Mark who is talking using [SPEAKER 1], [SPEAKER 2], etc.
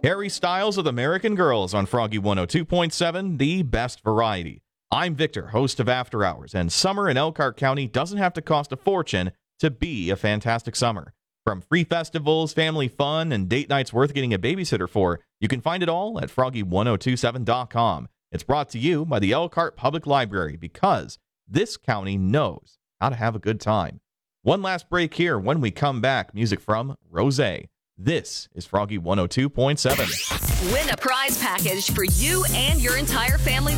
[SPEAKER 1] Harry Styles with American Girls on Froggy 102.7, the best variety. I'm Victor, host of After Hours, and summer in Elkhart County doesn't have to cost a fortune to be a fantastic summer. From free festivals, family fun, and date nights worth getting a babysitter for, you can find it all at froggy1027.com. It's brought to you by the Elkhart Public Library because this county knows how to have a good time. One last break here. When we come back, music from Rosé. This is Froggy 102.7.
[SPEAKER 2] Win a prize package for you and your entire family